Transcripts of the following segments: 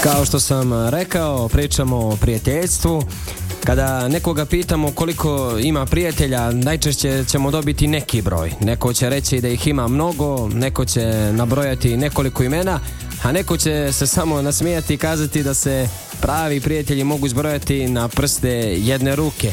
Kao što sam rekao, pričamo o prijateljstvu. Kada nekoga pitamo koliko ima prijatelja, najčešće ćemo dobiti neki broj. Neko će reći da ih ima mnogo, neko će nabrojati nekoliko imena, a neko će se samo nasmijati i kazati da se pravi prijatelji mogu izbrojati na prste jedne ruke.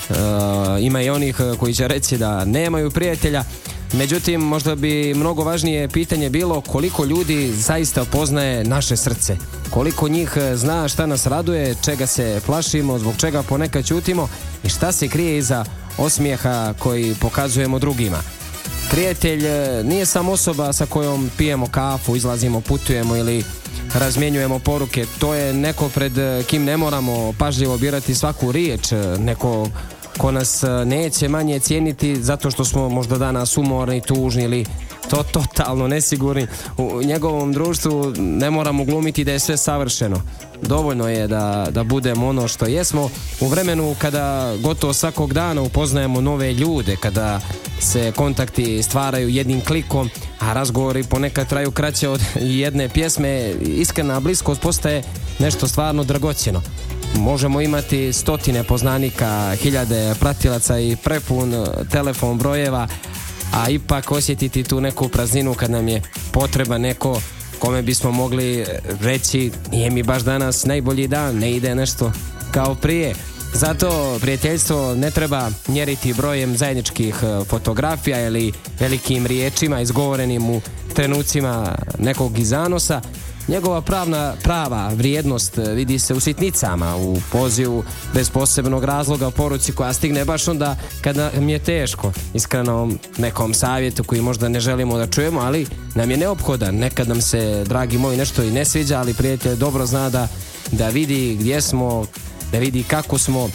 Ima i onih koji će reći da nemaju prijatelja. Međutim, možda bi mnogo važnije pitanje bilo koliko ljudi zaista poznaje naše srce. Koliko njih zna šta nas raduje, čega se plašimo, zbog čega ponekad ćutimo i šta se krije iza osmijeha koji pokazujemo drugima. Prijatelj nije samo osoba sa kojom pijemo kafu, izlazimo, putujemo ili razmjenjujemo poruke. To je neko pred kim ne moramo pažljivo birati svaku riječ, neko ko nas neće manje cijeniti zato što smo možda danas umorni, tužni ili totalno nesigurni. U njegovom društvu ne moramo glumiti da je sve savršeno. Dovoljno je da budemo ono što jesmo. U vremenu kada gotovo svakog dana upoznajemo nove ljude, kada se kontakti stvaraju jednim klikom, a razgovori ponekad traju kraće od jedne pjesme, iskrena bliskost postaje nešto stvarno dragocjeno. Možemo imati stotine poznanika, hiljade pratilaca i prepun telefon brojeva, a ipak osjetiti tu neku prazninu kad nam je potreba neko kome bismo mogli reći nije mi baš danas najbolji dan, ne ide nešto kao prije. Zato prijateljstvo ne treba mjeriti brojem zajedničkih fotografija ili velikim riječima izgovorenim u trenucima nekog iz zanosa. Njegova prava vrijednost vidi se u sitnicama, u pozivu bez posebnog razloga, u poruci koja stigne baš onda kada nam je teško, iskrenom nekom savjetu koji možda ne želimo da čujemo, ali nam je neophodan. Nekad nam se, dragi moji, nešto i ne sviđa, ali prijatelj dobro zna da vidi gdje smo, da vidi kako smo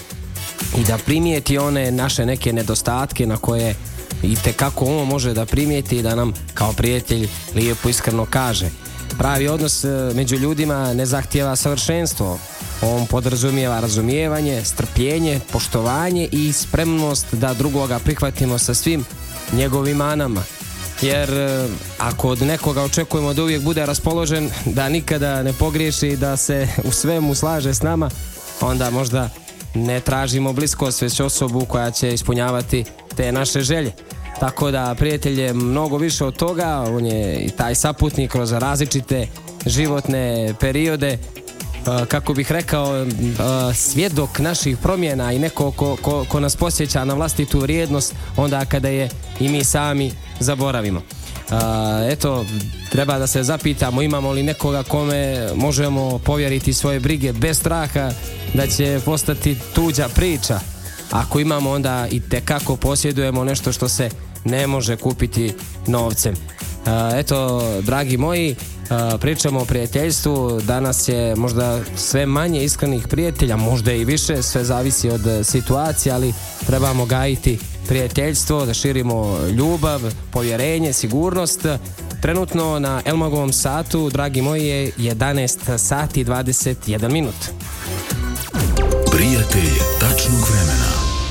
i da primijeti one naše neke nedostatke na koje itekako on može da primijeti i da nam kao prijatelj lijepo iskreno kaže. Pravi odnos među ljudima ne zahtijeva savršenstvo. On podrazumijeva razumijevanje, strpljenje, poštovanje i spremnost da drugoga prihvatimo sa svim njegovim manama. Jer ako od nekoga očekujemo da uvijek bude raspoložen, da nikada ne pogriješi, da se u svemu slaže s nama, onda možda ne tražimo bliskost, već osobu koja će ispunjavati te naše želje. Tako da prijatelj je mnogo više od toga, on je i taj saputnik kroz različite životne periode, kako bih rekao, svjedok naših promjena i neko ko nas podsjeća na vlastitu vrijednost onda kada je i mi sami zaboravimo. Eto, treba da se zapitamo imamo li nekoga kome možemo povjeriti svoje brige bez straha da će postati tuđa priča. Ako imamo, onda i tekako posjedujemo nešto što se ne može kupiti novcem. Eto, dragi moji, pričamo o prijateljstvu. Danas je možda sve manje iskrenih prijatelja, možda i više, sve zavisi od situacije, ali trebamo gajiti prijateljstvo, da širimo ljubav, povjerenje, sigurnost. Trenutno na Elmagovom satu, dragi moji, je 11 sati i 21 minut. Prijatelj tačnog vremena.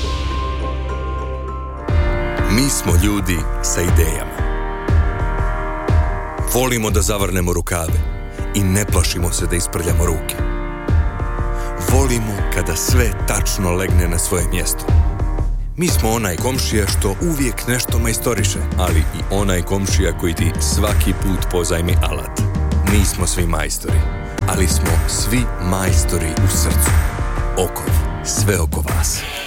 Mi smo ljudi sa idejama. Volimo da zavrnemo rukave i ne plašimo se da isprljamo ruke. Volimo kada sve tačno legne na svoje mjesto. Mi smo onaj komšija što uvijek nešto majstoriše, ali i onaj komšija koji ti svaki put pozajmi alat. Nismo svi majstori, ali smo svi majstori u srcu. Okov, sve oko vas.